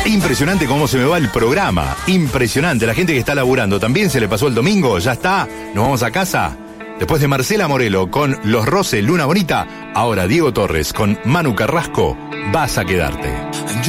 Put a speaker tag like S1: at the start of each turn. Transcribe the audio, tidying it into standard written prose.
S1: Impresionante cómo se me va el programa. Impresionante. La gente que está laburando también se le pasó el domingo. Ya está. Nos vamos a casa. Después de Marcela Morelo con Los Roces, Luna Bonita. Ahora Diego Torres con Manu Carrasco. Vas a quedarte.